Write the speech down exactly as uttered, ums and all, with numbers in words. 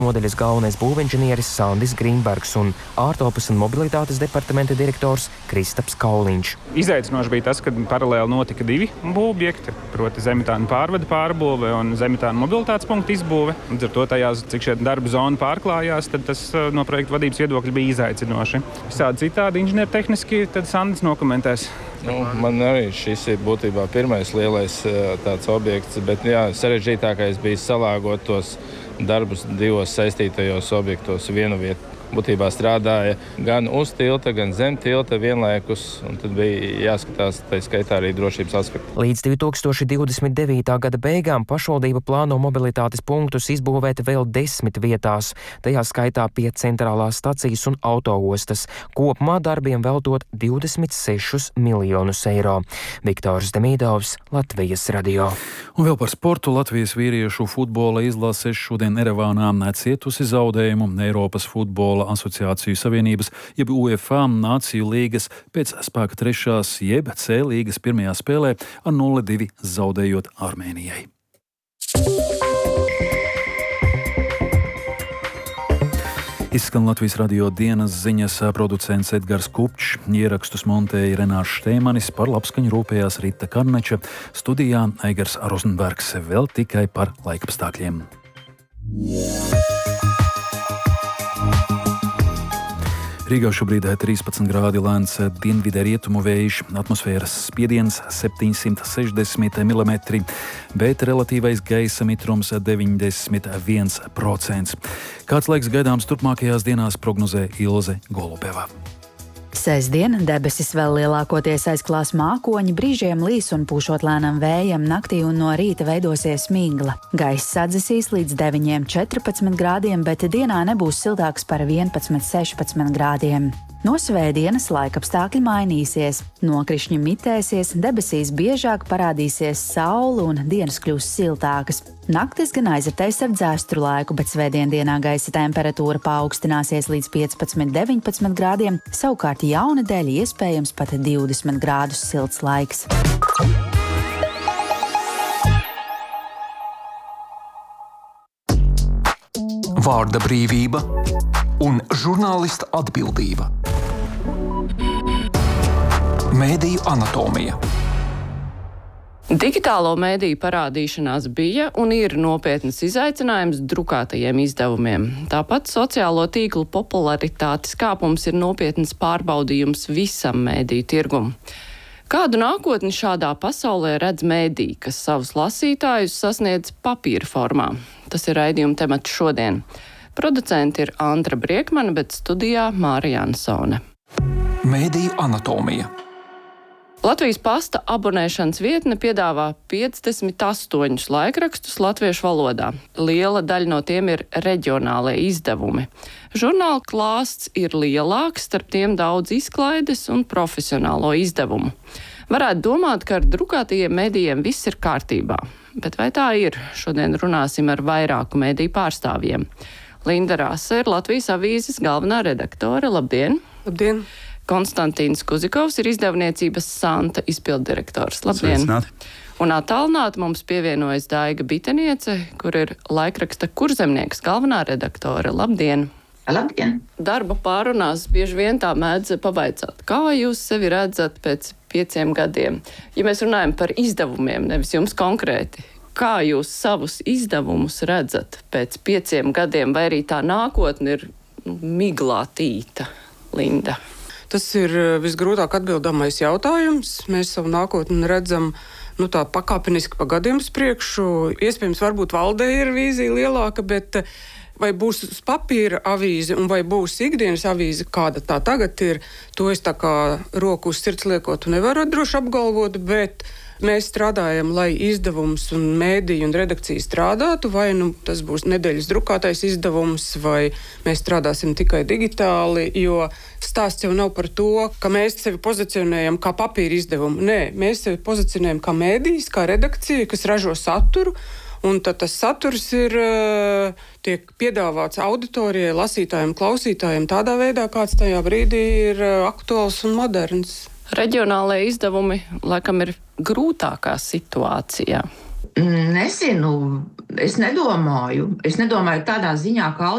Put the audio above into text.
Modeļas galvenais būvinženieris Sandis Grīnbergs un ārtelpas un mobilitātes departamenta direktors Kristaps Kauliņš. Izaicinoši bija tas, ka paralēli notika divi būvobjekti, proti zemetāna pārvada pārbūve un zemetāna mobilitātes punktu izbūve. Līdz ar to tajās, cik šie darba zona pārklājās, tad tas no projekta vadības viedokļa bija izaicinoši. Visādi citādi inženiertehniski tad Sandis nokomentēs. Nu, man arī šis ir būtībā pirmais lielais tāds objekts, bet jā, sarežģītākais bija salāgot tos darbus divos saistītajos objektos vienu vietu. Būtībā strādāja gan uz tilta, gan zem tilta vienlaikus, un tad bija jāskatās tā skaitā arī drošības aspekti. Līdz divi tūkstoši divdesmit devītā gada beigām pašvaldība plāno mobilitātes punktus izbūvēt vēl desmit vietās, tajā skaitā pie centrālās stacijas un autoostas, kopumā darbiem veltot divdesmit sešus miljonus eiro. Viktors Demīdovs, Latvijas radio. Un vēl par sportu. Latvijas vīriešu futbola izlases šodien Erevānā cietusi zaudējumu Eiropas futbola asociāciju savienības, jeb UEFA Nāciju līgas pēc spēka trešās, jeb C līgas pirmajā spēlē ar nulle divi zaudējot Armēnijai. Izskan Latvijas radio dienas ziņas, producents Edgars Kupčs, ierakstus montēja Renārs Šteimanis, par labskaņu rūpējās Rita Karneča, studijā Eigars Rozenbergs. Vēl tikai par laikapstākļiem. Rīgā šobrīd trīspadsmit grādi, lēns dienvidē rietumu vējš, atmosfēras spiediens septiņsimt sešdesmit milimetri, bet relatīvais gaisa mitrums deviņdesmit viens procents. Kāds laiks gaidāms turpmākajās dienās, prognozē Ilze Golubeva. Sestdien debesis vēl lielākoties aizklās mākoņi, brīžiem līs un pūšot lēnam vējam, naktī un no rīta veidosies migla. Gaiss atdzesīs līdz deviņiem četrpadsmit grādiem, bet dienā nebūs siltāks par vienpadsmit sešpadsmit grādiem. No svētdienas laikapstākļi mainīsies, nokrišņi mitēsies, debesīs biežāk parādīsies saule un dienas kļūs siltākas. Naktis gan aizritēs ar dzēstru laiku, bet svētdien dienā gaisa temperatūra paaugstināsies līdz piecpadsmit deviņpadsmit grādiem, savukārt jaunedēļ iespējams pat divdesmit grādus silts laiks. Vārda brīvība un žurnālista atbildība. Mēdīju anatomija. Digitālo mēdīju parādīšanās bija un ir nopietnas izaicinājums drukātajiem izdevumiem. Tāpat sociālo tīklu popularitātes kāpums ir nopietnas pārbaudījums visam mēdīju tirgum. Kādu nākotni šādā pasaulē redz mēdīji, kas savus lasītājus sasniedz papīra formā? Tas ir raidījuma temats šodien. Producenti ir Andra Briekmana, bet studijā Māra Jansone. Mēdīju anatomija. Latvijas pasta abonēšanas vietne piedāvā piecdesmit astoņus laikrakstus latviešu valodā. Liela daļa no tiem ir reģionālie izdevumi. Žurnāla klāsts ir lielāks, starp tiem daudz izklaides un profesionālo izdevumu. Varētu domāt, ka ar drukātajiem medijiem viss ir kārtībā. Bet vai tā ir? Šodien runāsim ar vairāku mediju pārstāvjiem. Linda Rase ir Latvijas avīzes galvenā redaktore. Labdien! Labdien! Konstantīns Kuzikovs ir izdevniecības Santa izpilddirektors. Labdien! Sveicināti! Un attālināti mums pievienojas Daiga Biteniece, kur ir laikraksta Kurzemnieks galvenā redaktore. Labdien! Labdien! Darba pārunās bieži vien tā mēdz pavaicāt, kā jūs sevi redzat pēc pieciem gadiem? Ja mēs runājam par izdevumiem, nevis jums konkrēti, kā jūs savus izdevumus redzat pēc pieciem gadiem, vai arī tā nākotne ir nu, miglātīta, Linda? Tas ir visgrūtāk atbildamais jautājums. Mēs savu nākotni redzam nu, tā pakāpeniski pa gadiem uz priekšu. Iespējams, varbūt valdē ir vīzija lielāka, bet vai būs uz papīra avīze un vai būs ikdienas avīze, kāda tā tagad ir, to es tā kā roku uz sirds liekot nevaru droši apgalvot, bet mēs strādājam, lai izdevums un mēdīju un redakcija strādātu, vai nu tas būs nedēļas drukātais izdevums, vai mēs strādāsim tikai digitāli, jo stāsts jau nav par to, ka mēs sevi pozicionējam kā papīra izdevumu. Nē, mēs sevi pozicionējam kā mēdījis, kā redakcija, kas ražo saturu, un tad tas saturs ir, tiek piedāvāts auditorijai, lasītājiem, klausītājiem tādā veidā, kāds tajā brīdī ir aktuāls un moderns. Reģionālajie izdevumi laikam ir grūtākā situācijā. Nezinu, es nedomāju. Es nedomāju tādā ziņā, ka